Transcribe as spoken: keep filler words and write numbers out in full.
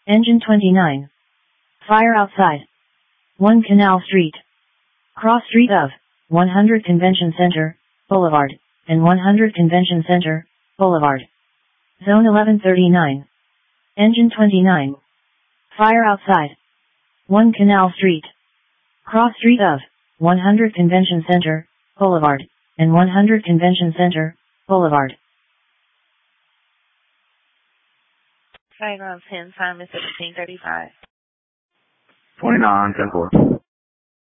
Engine twenty-nine. Fire outside. one Canal Street. Cross street of one hundred Convention Center, Boulevard, and one hundred Convention Center, Boulevard. Zone eleven thirty-nine. Engine twenty-nine. Fire outside. one Canal Street. Cross street of one hundred Convention Center, Boulevard, and one hundred Convention Center, Boulevard. Flight ground ten, time is seventeen thirty-five. twenty-nine, ten four.